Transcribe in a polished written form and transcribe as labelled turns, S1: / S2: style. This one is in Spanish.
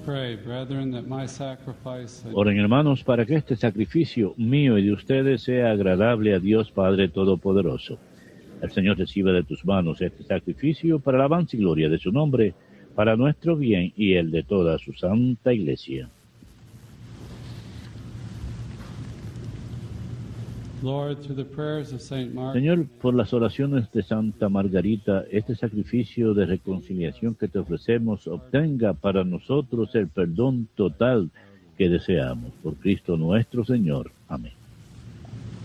S1: pray, brethren, that my sacrifice and
S2: Oren, hermanos, para que este sacrificio mío y de ustedes sea agradable a Dios Padre Todopoderoso. El Señor reciba de tus manos este sacrificio para la alabanza y gloria de su nombre, para nuestro bien y el de toda su santa Iglesia.
S1: Lord, through the prayers of Saint Mark,
S2: Señor, por las oraciones de Santa Margarita, este sacrificio de reconciliación que te ofrecemos obtenga para nosotros el perdón total que deseamos. Por Cristo nuestro Señor. Amén.